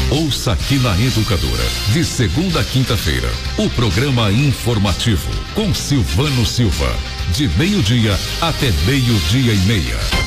Ouça aqui na Educadora, de segunda a quinta-feira, o programa informativo com Silvano Silva, de meio-dia até meio-dia e meia.